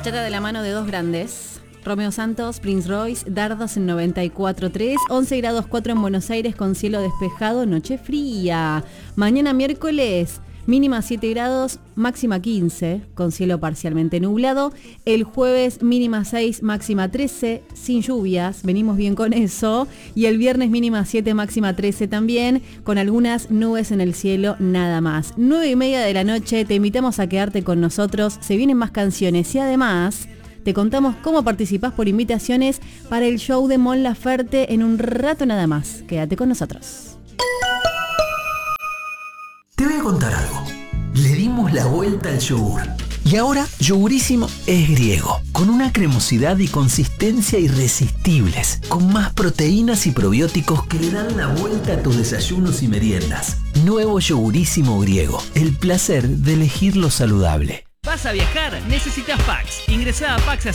bachata de la mano de dos grandes. Romeo Santos, Prince Royce, Dardos en 94.3, 11 grados 4 en Buenos Aires con cielo despejado, noche fría. Mañana miércoles, mínima 7 grados, máxima 15, con cielo parcialmente nublado. El jueves, mínima 6, máxima 13, sin lluvias, venimos bien con eso. Y el viernes, mínima 7, máxima 13 también, con algunas nubes en el cielo, nada más. 9:30 de la noche, te invitamos a quedarte con nosotros, se vienen más canciones y además te contamos cómo participás por invitaciones para el show de Mon Laferte en un rato nada más. Quédate con nosotros. Te voy a contar algo. Le dimos la vuelta al yogur. Y ahora Yogurísimo es griego, con una cremosidad y consistencia irresistibles, con más proteínas y probióticos que le dan la vuelta a tus desayunos y meriendas. Nuevo Yogurísimo griego, el placer de elegir lo saludable. ¿Vas a viajar? Necesitas Pax. Ingresá a Pax